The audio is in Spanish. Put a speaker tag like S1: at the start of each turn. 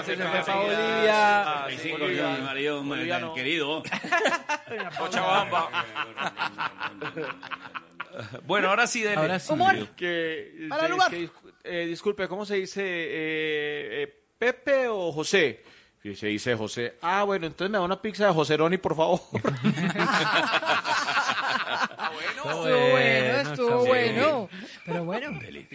S1: Se fue para Bolivia.
S2: Sí, con mi marido
S1: Boliviano.
S2: querido.
S1: Cochabamba. Bueno, ahora sí, dele.
S3: Ahora sí.
S4: Humor.
S1: Para el lugar. Disculpe, ¿cómo se dice? ¿Pepe o José? Y se dice José. Ah, bueno, entonces me da una pizza de Joseroni, por favor.
S4: Estuvo bueno. Pero bueno.